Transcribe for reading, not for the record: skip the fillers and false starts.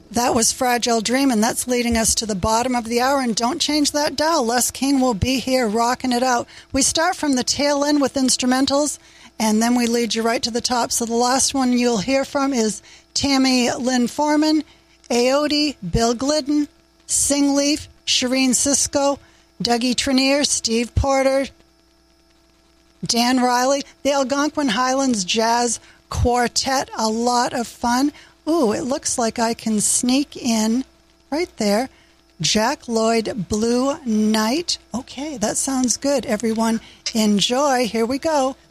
That was Fragile Dream, and that's leading us to the bottom of the hour. And don't change that dial. Les King will be here rocking it out. We start from the tail end with instrumentals, and then we lead you right to the top. So the last one you'll hear from is Tammy Lynn Foreman, Aote, Bill Glidden, Singleaf, Shireen Cisco, Dougie Trenier, Steve Porter, Dan Riley, the Algonquin Highlands Jazz Quartet. A lot of fun. Ooh, it looks like I can sneak in right there. Jack Lloyd, Blue Night. Okay, that sounds good. Everyone enjoy. Here we go.